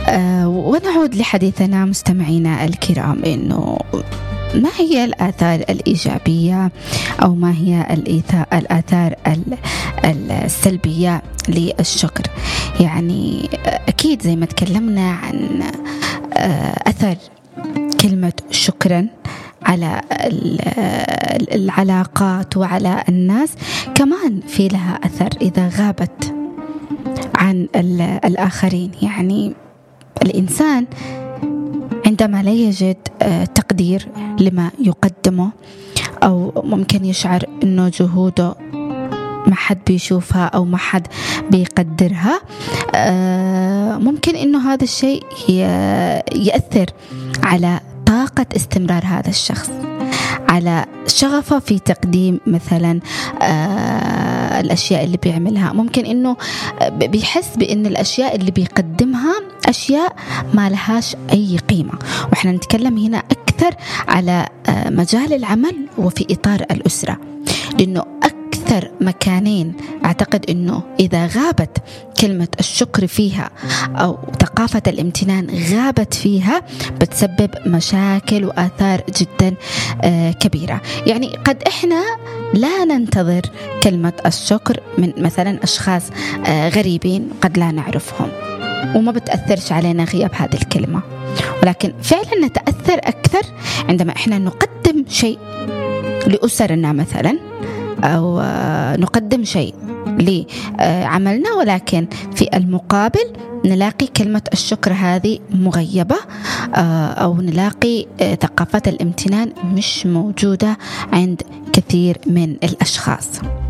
ونعود لحديثنا مستمعينا الكرام، إنه ما هي الآثار الإيجابية أو ما هي الآثار السلبية للشكر؟ يعني أكيد زي ما تكلمنا عن أثر كلمة شكرا على العلاقات وعلى الناس، كمان في لها أثر إذا غابت عن الآخرين. يعني الإنسان عندما لا يجد تقدير لما يقدمه، أو ممكن يشعر أنه جهوده ما حد بيشوفها أو ما حد بيقدرها، ممكن أنه هذا الشيء يأثر على طاقة استمرار هذا الشخص، على شغفه في تقديم مثلا الأشياء اللي بيعملها. ممكن أنه بيحس بأن الأشياء اللي بيقدمها أشياء ما لهاش أي قيمة. وإحنا نتكلم هنا أكثر على مجال العمل وفي إطار الأسرة، لأنه أكثر مكانين أعتقد أنه إذا غابت كلمة الشكر فيها أو ثقافة الامتنان غابت فيها بتسبب مشاكل وآثار جدا كبيرة. يعني قد إحنا لا ننتظر كلمة الشكر من مثلا أشخاص غريبين قد لا نعرفهم، وما بتأثرش علينا غياب هذه الكلمة، ولكن فعلا نتأثر أكثر عندما إحنا نقدم شيء لأسرنا مثلا، أو نقدم شيء لعملنا، ولكن في المقابل نلاقي كلمة الشكر هذه مغيبة، أو نلاقي ثقافة الامتنان مش موجودة عند كثير من الأشخاص.